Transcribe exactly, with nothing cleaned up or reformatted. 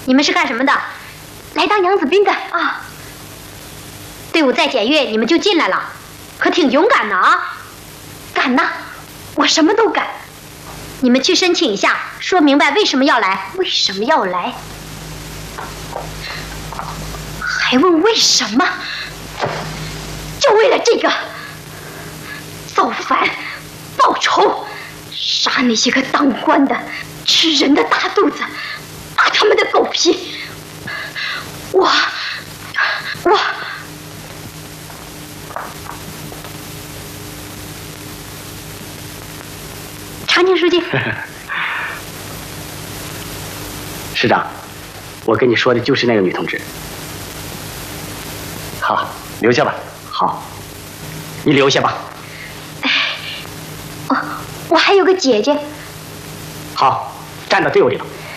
你们是干什么的？来当养子兵的啊。队伍再检阅，你们就进来了，可挺勇敢的啊！敢呐，我什么都敢。你们去申请一下，说明白为什么要来，为什么要来？还问为什么？就为了这个，造反、报仇，杀那些个当官的、吃人的大肚子，扒他们的狗皮。我，我。长宁书记， 师长，我跟你说的就是那个女同志。好，留下吧。好，你留下吧。 哎，我我还有个姐姐。 好，站到队伍里头。